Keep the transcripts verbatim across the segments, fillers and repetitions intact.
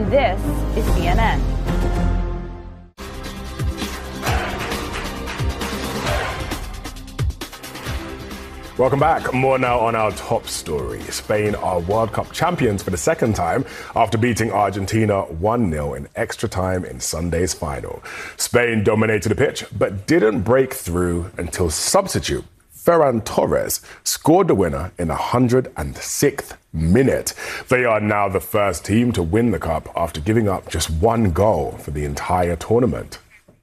and this is C N N. Welcome back. More now on our top story. Spain are World Cup champions for the second time after beating Argentina one nil in extra time in Sunday's final. Spain dominated the pitch but didn't break through until substitute Ferran Torres scored the winner in the one hundred sixth minute. They are now the first team to win the cup after giving up just one goal for the entire tournament.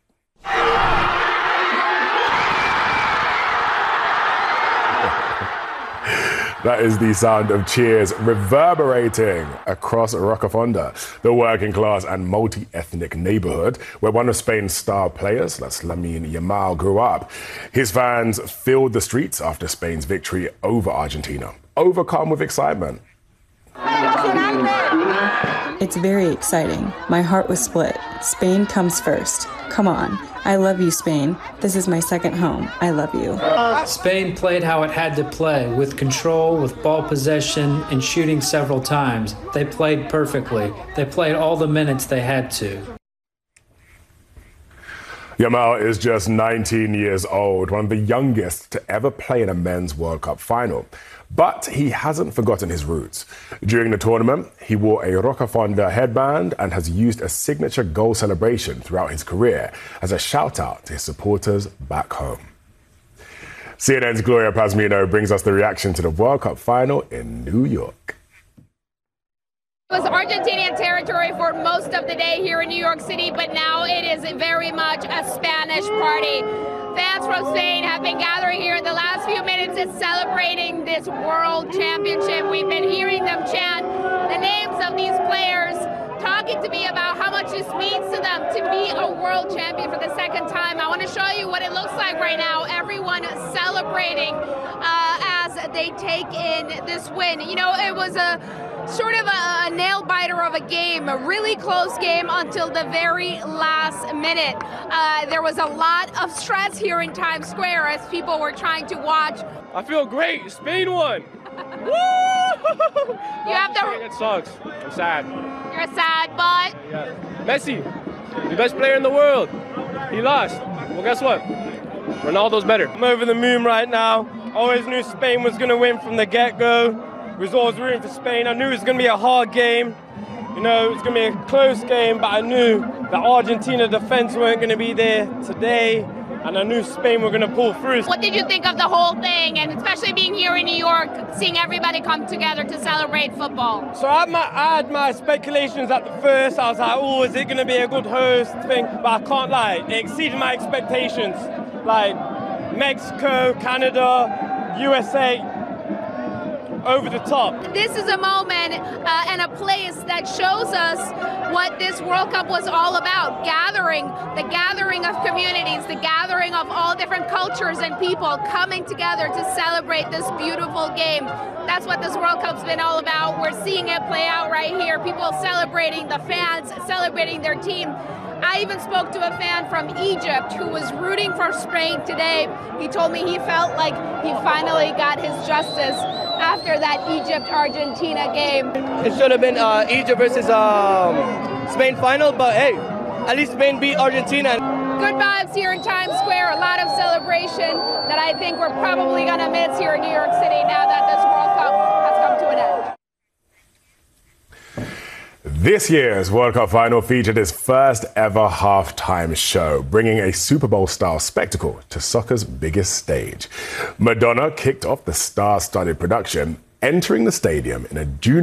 That is the sound of cheers reverberating across Rocafonda, the working class and multi-ethnic neighborhood where one of Spain's star players, that's Lamine Yamal, grew up. His fans filled the streets after Spain's victory over Argentina, overcome with excitement. It's very exciting. My heart was split. Spain comes first. Come on. I love you, Spain. This is my second home. I love you. Spain played how it had to play, with control, with ball possession, and shooting several times. They played perfectly. They played all the minutes they had to. Yamal is just nineteen years old, one of the youngest to ever play in a men's World Cup final. But he hasn't forgotten his roots. During the tournament, he wore a Rocafonda headband and has used a signature goal celebration throughout his career as a shout-out to his supporters back home. C N N's Gloria Pazmino brings us the reaction to the World Cup final in New York. It was Argentinian territory for most of the day here in New York City, but now it is very much a Spanish party. Fans from Spain have been gathering here in the last few minutes and celebrating this World Championship. We've been hearing them chant the names of these players, talking to me about how much this means to them to be a world champion for the second time. I want to show you what it looks like right now. Everyone celebrating uh, as they take in this win. You know, it was a sort of a, a nail-biter of a game, a really close game until the very last minute. Uh, there was a lot of stress here in Times Square as people were trying to watch. I feel great. Spain won. Woo! You have to... It sucks. I'm sad. You're sad, but... Yeah. Messi, the best player in the world. He lost. Well, guess what? Ronaldo's better. I'm over the moon right now. Always knew Spain was going to win from the get-go. Was always rooting for Spain. I knew it was going to be a hard game. You know, it was going to be a close game, but I knew that Argentina defense weren't going to be there today, and I knew Spain were going to pull through. What did you think of the whole thing, and especially being here in New York, seeing everybody come together to celebrate football? So I had my, I had my speculations at the first. I was like, oh, is it going to be a good host thing? But I can't lie, it exceeded my expectations. Like Mexico, Canada, U S A, over the top. This is a moment uh, and a place that shows us what this World Cup was all about. Gathering, the gathering of communities, the gathering of all different cultures and people coming together to celebrate this beautiful game. That's what this World Cup's been all about. We're seeing it play out right here. People celebrating, the fans celebrating their team. I even spoke to a fan from Egypt who was rooting for Spain today. He told me he felt like he finally got his justice after that Egypt-Argentina game. It should have been uh, Egypt versus um, Spain final, but hey, at least Spain beat Argentina. Good vibes here in Times Square, a lot of celebration that I think we're probably going to miss here in New York City now that this World Cup has come to an end. This year's World Cup final featured its first ever halftime show, bringing a Super Bowl-style spectacle to soccer's biggest stage. Madonna kicked off the star-studded production, entering the stadium in a June